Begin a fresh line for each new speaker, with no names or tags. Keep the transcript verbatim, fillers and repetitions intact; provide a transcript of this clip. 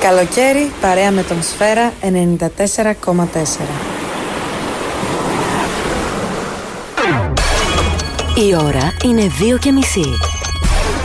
Καλοκαίρι παρέα με τον Σφαίρα ενενήντα τέσσερα κόμμα τέσσερα.
Η ώρα είναι δύο και μισή.